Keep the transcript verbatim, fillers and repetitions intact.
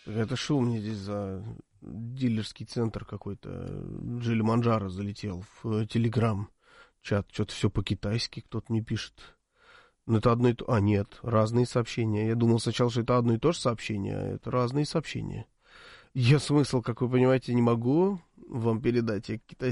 Это шо у меня здесь за дилерский центр какой-то, Джили-Манджаро залетел в Телеграм-чат. Что-то все по-китайски кто-то мне пишет. Ну, это одно и то... А, нет, разные сообщения. Я думал сначала, что это одно и то же сообщение, а это разные сообщения. Я смысл, как вы понимаете, не могу вам передать. Я китайский